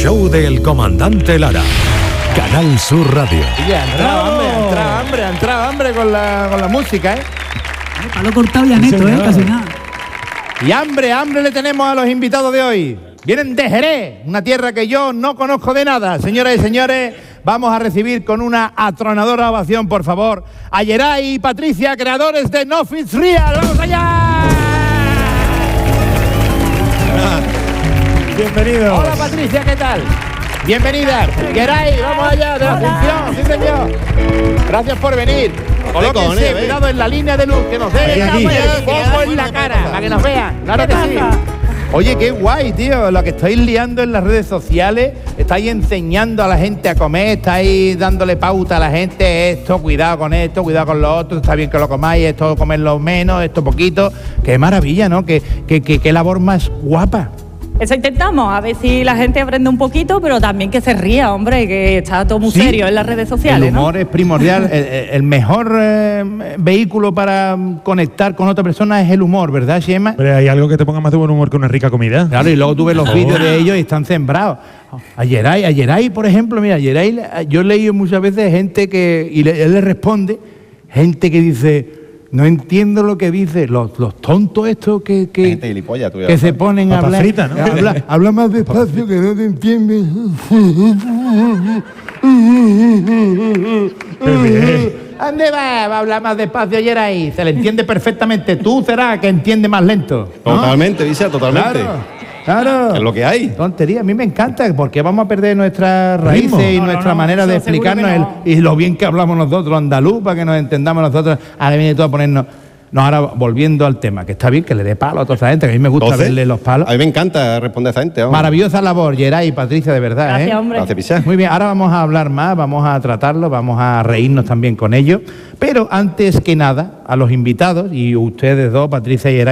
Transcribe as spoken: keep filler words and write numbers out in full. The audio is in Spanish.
show del comandante Lara. Canal Sur Radio. Y ya ha entrado hambre, ha entrado hambre, ha entrado hambre con la, con la música, ¿eh? Palo cortado ya neto, ¿eh? Casi nada. Y hambre, hambre le tenemos a los invitados de hoy. Vienen de Jerez, una tierra que yo no conozco de nada. Señoras y señores, vamos a recibir con una atronadora ovación, por favor, a Yeray y Patricia, creadores de No Fits Real. ¡Vamos allá! Bienvenidos. Hola Patricia, ¿qué tal? Bienvenida. Yeray, vamos allá, de la función, sí señor. Gracias por venir. Colóquense, eh, cuidado en la línea de luz, que nos den Aquí, aquí. el foco en la cara, para que nos vean. Claro que sí. Oye, qué guay, tío, lo que estáis liando en las redes sociales, estáis enseñando a la gente a comer, estáis dándole pauta a la gente, esto, cuidado con esto, cuidado con lo otro, está bien que lo comáis, esto comerlo menos, esto poquito. Qué maravilla, ¿no? Qué, qué, qué, qué labor más guapa. Eso intentamos, a ver si la gente aprende un poquito, pero también que se ría, hombre, que está todo muy Sí, serio en las redes sociales, el humor ¿no? es primordial, el, el mejor eh, vehículo para conectar con otra persona es el humor, ¿verdad, Xema? Pero hay algo que te ponga más de buen humor que una rica comida. Claro, y luego tú ves los vídeos de ellos y están sembrados. A Yeray, a Yeray, por ejemplo, mira, Yeray, yo he leído muchas veces gente que, y le, él le responde, gente que dice, no entiendo lo que dice, los, los tontos estos que, que, Gente gilipollas, tú ya que lo se sabes. ponen a Papa hablar. frita, ¿no? Habla, habla más despacio que no te entienden. ¿Dónde va? Va a hablar más despacio ayer ahí. Se le entiende perfectamente. Tú serás que entiende más lento, ¿no? Totalmente, dice, totalmente. Claro, claro. Es lo que hay. Tontería, a mí me encanta, porque vamos a perder nuestras raíces Ritmo. y No, no, nuestra no, manera de eso seguro explicarnos que no. el- y lo bien que hablamos nosotros andaluz, para que nos entendamos nosotros. Ahora viene todo a ponernos. No, ahora volviendo al tema, que está bien que le dé palo a toda esa gente, que a mí me gusta Entonces, verle los palos. A mí me encanta responder a esa gente. vamos. Maravillosa labor, Yeray y Patricia, de verdad. Gracias, ¿eh? hombre. Gracias, Pichá. Muy bien, ahora vamos a hablar más, vamos a tratarlo, vamos a reírnos también con ellos. Pero antes que nada, a los invitados, y ustedes dos, Patricia y Yeray,